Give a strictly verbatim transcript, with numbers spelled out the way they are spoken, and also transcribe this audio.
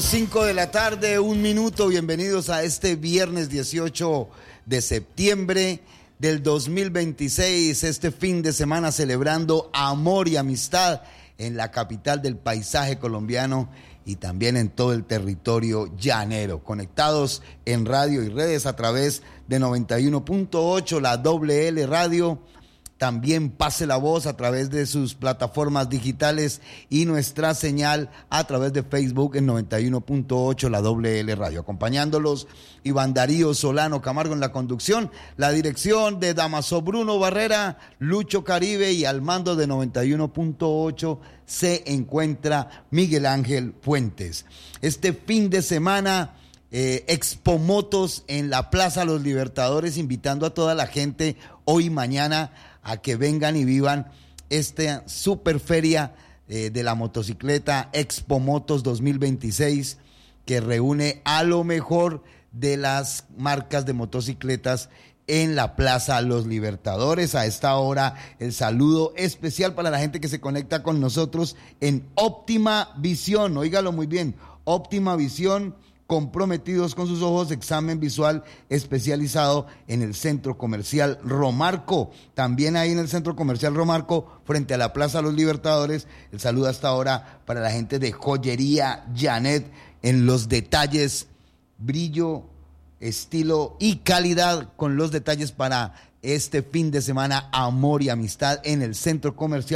Cinco de la tarde, un minuto. Bienvenidos a este viernes dieciocho de septiembre del dos mil veintiséis. Este fin de semana celebrando amor y amistad en la capital del paisaje colombiano y también en todo el territorio llanero. Conectados en radio y redes a través de noventa y uno punto ocho, la doble L Radio. También pase la voz a través de sus plataformas digitales y nuestra señal a través de Facebook en noventa y uno punto ocho, la doble L Radio. Acompañándolos, Iván Darío Solano Camargo en la conducción, la dirección de Damaso Bruno Barrera, Lucho Caribe, y al mando de noventa y uno punto ocho se encuentra Miguel Ángel Fuentes. Este fin de semana, eh, Expo Motos en la Plaza Los Libertadores, invitando a toda la gente hoy y mañana a que vengan y vivan esta super feria eh, de la motocicleta Expo Motos dos mil veintiséis, que reúne a lo mejor de las marcas de motocicletas en la Plaza Los Libertadores. A esta hora el saludo especial para la gente que se conecta con nosotros en Óptima Visión. Óigalo muy bien, Óptima Visión, comprometidos con sus ojos, examen visual especializado en el Centro Comercial Romarco. También ahí en el Centro Comercial Romarco, frente a la Plaza Los Libertadores, el saludo hasta ahora para la gente de Joyería Janet, en los detalles, brillo, estilo y calidad, con los detalles para este fin de semana, amor y amistad en el Centro Comercial